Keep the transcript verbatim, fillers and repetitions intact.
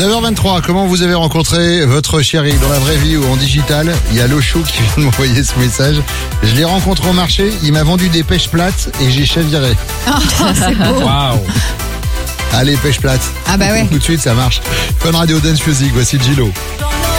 neuf heures vingt-trois, comment vous avez rencontré votre chéri dans la vraie vie ou en digital? Il y a Lochou qui vient de m'envoyer ce message. Je l'ai rencontré au marché, il m'a vendu des pêches plates et j'ai chaviré. Oh, c'est beau. Waouh. Allez, pêche plate. Ah bah ouais. Tout de suite, ça marche. Fun Radio Dance Music, voici Gilo.